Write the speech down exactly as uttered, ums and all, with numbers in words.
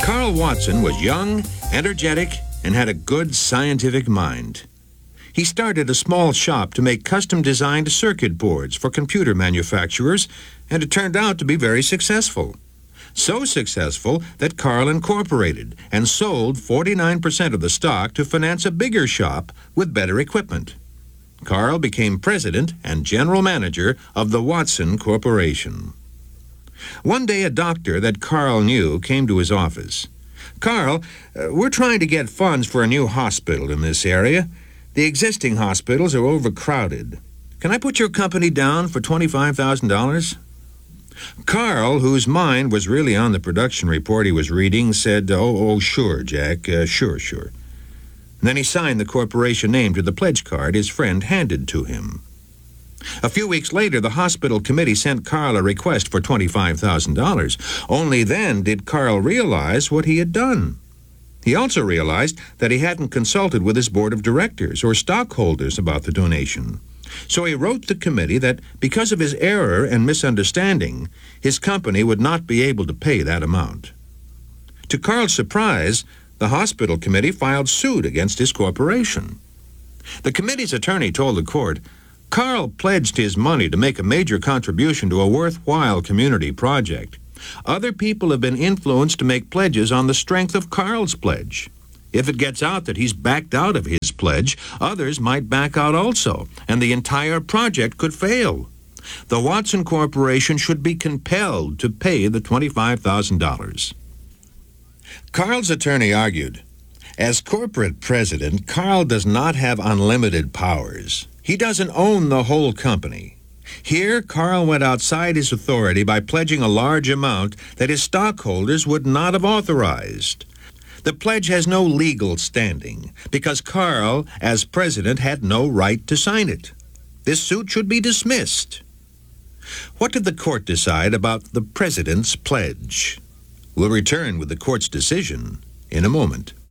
Carl Watson was young, energetic, and had a good scientific mind. He started a small shop to make custom-designed circuit boards for computer manufacturers, and it turned out to be very successful. So successful that Carl incorporated and sold forty-nine percent of the stock to finance a bigger shop with better equipment. Carl became president and general manager of the Watson Corporation. One day, a doctor that Carl knew came to his office. "Carl, uh, we're trying to get funds for a new hospital in this area. The existing hospitals are overcrowded. Can I put your company down for twenty-five thousand dollars? Carl, whose mind was really on the production report he was reading, said, "Oh, oh sure, Jack, uh, sure, sure." And then he signed the corporation name to the pledge card his friend handed to him. A few weeks later, the hospital committee sent Carl a request for twenty-five thousand dollars. Only then did Carl realize what he had done. He also realized that he hadn't consulted with his board of directors or stockholders about the donation. So he wrote the committee that because of his error and misunderstanding, his company would not be able to pay that amount. To Carl's surprise, the hospital committee filed suit against his corporation. The committee's attorney told the court, "Carl pledged his money to make a major contribution to a worthwhile community project. Other people have been influenced to make pledges on the strength of Carl's pledge. If it gets out that he's backed out of his pledge, others might back out also, and the entire project could fail. The Watson Corporation should be compelled to pay the twenty-five thousand dollars. Carl's attorney argued, "As corporate president, Carl does not have unlimited powers. He doesn't own the whole company. Here, Carl went outside his authority by pledging a large amount that his stockholders would not have authorized. The pledge has no legal standing because Carl, as president, had no right to sign it. This suit should be dismissed." What did the court decide about the president's pledge? We'll return with the court's decision in a moment.